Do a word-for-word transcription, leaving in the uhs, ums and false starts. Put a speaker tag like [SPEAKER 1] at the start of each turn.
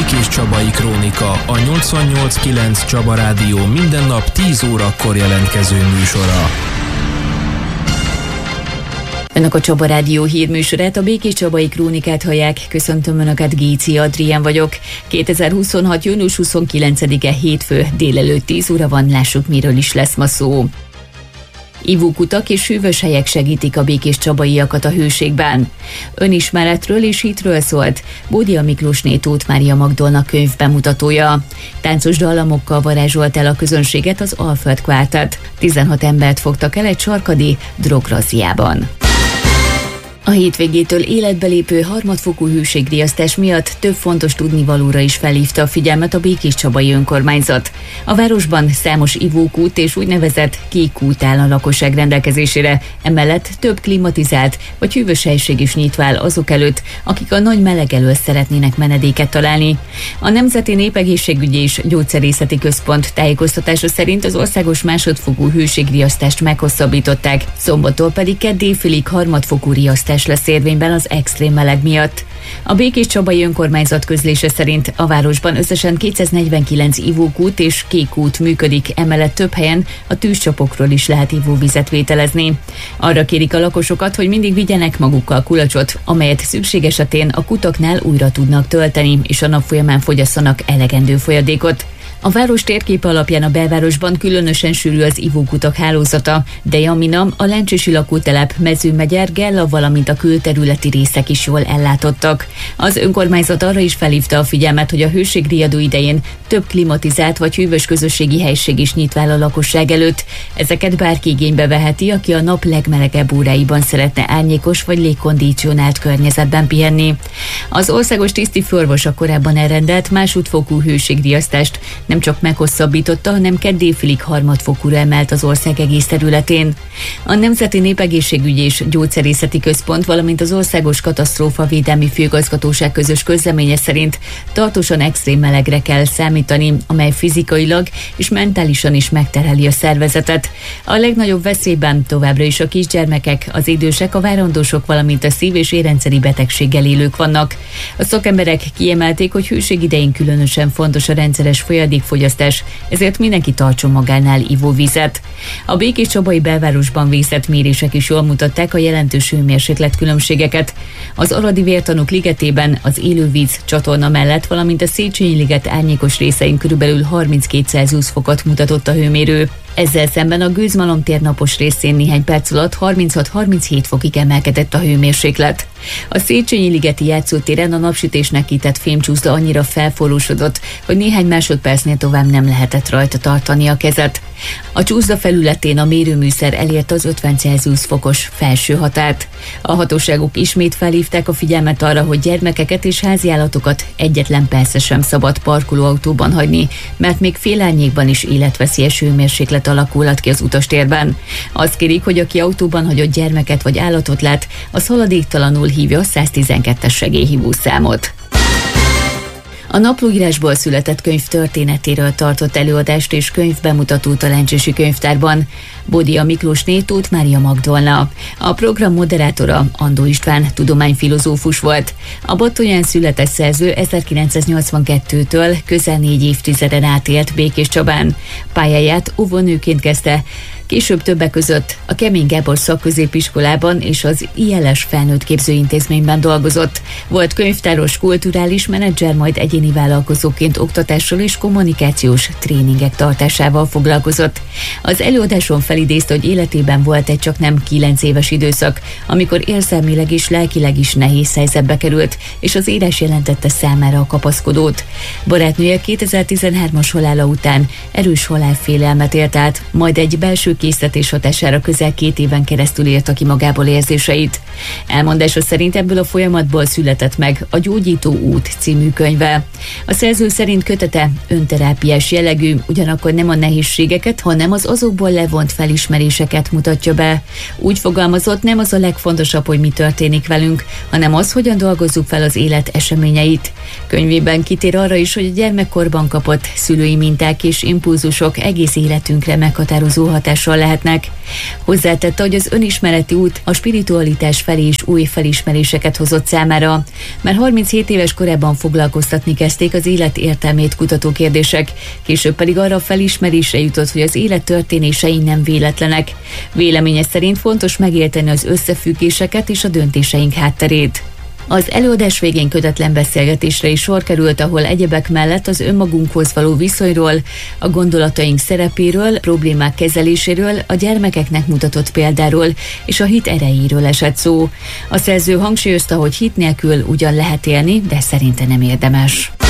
[SPEAKER 1] Békés Csabai Krónika, a nyolcvannyolc kilenc Csaba Rádió minden nap tíz órakor jelentkező műsora.
[SPEAKER 2] Önök a Csaba Rádió hírműsorát, a Békés Csabai Krónikát hallják. Köszöntöm Önöket, Géci Adrián vagyok. kétezer-huszonhat. június huszonkilencedike hétfő délelőtt tíz óra van, lássuk, miről is lesz ma szó. Ivókutak és hűvös helyek segítik a békés csabaiakat a hőségben. Önismeretről és hitről szólt Bódia Miklósné Tóth Mária Magdolna könyv bemutatója. Táncos dallamokkal varázsolt el a közönséget az Alföld Quartet. tizenhat embert fogtak el egy sarkadi drograzzjában. A hétvégétől életbe lépő harmadfokú hőségriasztás miatt több fontos tudnivalóra is felhívta a figyelmet a Békés Csabai Önkormányzat. A városban számos ivókút és úgynevezett kék kút áll a lakosság rendelkezésére, emellett több klimatizált vagy hűvös helység is nyitva áll azok előtt, akik a nagy meleg elől szeretnének menedéket találni. A Nemzeti Népegészségügyi és Gyógyszerészeti Központ tájékoztatása szerint az országos másodfokú hőségriasztást meghosszabbították, szombattól pedig kedd éjfélig harmadfokú riasztás lesz érvényben az extrém meleg miatt. A Békés Csabai Önkormányzat közlése szerint a városban összesen kétszáznegyvenkilenc ivókút és kék kút működik, emellett több helyen a tűzcsapokról is lehet ivóvizet vételezni. Arra kérik a lakosokat, hogy mindig vigyenek magukkal kulacsot, amelyet szükség esetén a kutaknál újra tudnak tölteni, és a nap folyamán fogyasszanak elegendő folyadékot. A város térképe alapján a belvárosban különösen sűrű az ivókutak hálózata, de Jamina, a Lencsesi lakótelep, Mezőmegyer, Gella, valamint a külterületi részek is jól ellátottak. Az önkormányzat arra is felhívta a figyelmet, hogy a hőségriadó idején több klimatizált vagy hűvös közösségi helység is nyitva áll a lakosság előtt. Ezeket bárki igénybe veheti, aki a nap legmelegebb óráiban szeretne árnyékos vagy légkondicionált környezetben pihenni. Az országos tisztifőorvos korábban elrendelt másodfokú hőségriasztást nem csak meghosszabbította, hanem kedd éjfélig harmadfokúra emelt az ország egész területén. A Nemzeti Népegészségügyi és Gyógyszerészeti Központ, valamint az Országos Katasztrófavédelmi Főigazgatóság közös közleménye szerint tartósan extrém melegre kell számítani, amely fizikailag és mentálisan is megterheli a szervezetet. A legnagyobb veszélyben továbbra is a kisgyermekek, az idősek, a várandósok, valamint a szív- és érrendszeri betegséggel élők vannak. A szakemberek kiemelték, hogy hőség idején különösen fontos a rendszeres folyadékfogyasztás, ezért mindenki tartson magánál ivóvizet. A Békés Csabai belvárosban végzett mérések is jól mutatták a jelentős hőmérséklet különbségeket. Az Aradi Vértanúk ligetében az élővíz csatorna mellett, valamint a Széchenyi liget árnyékos részein körülbelül harminckét Celsius fokot mutatott a hőmérő. Ezzel szemben a Gőzmalom tér napos részén néhány perc alatt harminchat-harminchét fokig emelkedett a hőmérséklet. A Széchenyi ligeti játszótéren a napsütésnek kitett fémcsúszda annyira felforrósodott, hogy néhány másodpercnél tovább nem lehetett rajta tartani a kezet. A csúszda felületén a mérőműszer elérte az ötven Celsius fokos felső határt. A hatóságok ismét felhívták a figyelmet arra, hogy gyermekeket és háziállatokat egyetlen percre sem szabad parkolóautóban hagyni, mert még félárnyékban is életveszélyes hőmérséklet alakulhat ki az utastérben. Azt kérik, hogy aki autóban hagyott gyermeket vagy állatot lát, az haladéktalanul hívja a száztizenkettes segélyhívó számot. A naplóírásból született könyv történetéről tartott előadást és könyvbemutatót a Lencsesi könyvtárban Bódia Miklósné Tóth Mária Magdolna. A program moderátora Andó István tudományfilozófus volt. A Battonyán született szerző ezerkilencszáznyolcvankettőtől közel négy évtizeden át élt Békés Csabán. Pályáját óvónőként kezdte, később többek között a Kemény Gábor szakközépiskolában és az i el es felnőtt képzőintézményben dolgozott. Volt könyvtáros, kulturális menedzser, majd egyéni vállalkozóként oktatással és kommunikációs tréningek tartásával foglalkozott. Az előadáson felidézte, hogy életében volt egy csaknem kilenc éves időszak, amikor érzelmileg és lelkileg is nehéz helyzetbe került, és az írás jelentette számára a kapaszkodót. Barátnője kétezer-tizenhármas halála után erős halálfélelmet élt át, majd egy belső késztetés hatására közel két éven keresztül írta ki magából érzéseit. Elmondása szerint ebből a folyamatból született meg a Gyógyító út című könyve. A szerző szerint kötete önterápiás jellegű, ugyanakkor nem a nehézségeket, hanem az azokból levont felismeréseket mutatja be. Úgy fogalmazott, nem az a legfontosabb, hogy mi történik velünk, hanem az, hogyan dolgozzuk fel az élet eseményeit. Könyvében kitér arra is, hogy a gyermekkorban kapott szülői minták és impulzusok egész életünkre meghatározó hatással hatással lehetnek. Hozzátette, hogy az önismereti út a spiritualitás felé is új felismeréseket hozott számára. Már harminchét éves korában foglalkoztatni kezdték az élet értelmét kutató kérdések, később pedig arra a felismerésre jutott, hogy az élet történései nem véletlenek. Véleménye szerint fontos megérteni az összefüggéseket és a döntéseink hátterét. Az előadás végén kötetlen beszélgetésre is sor került, ahol egyebek mellett az önmagunkhoz való viszonyról, a gondolataink szerepéről, problémák kezeléséről, a gyermekeknek mutatott példáról és a hit erejéről esett szó. A szerző hangsúlyozta, hogy hit nélkül ugyan lehet élni, de szerinte nem érdemes.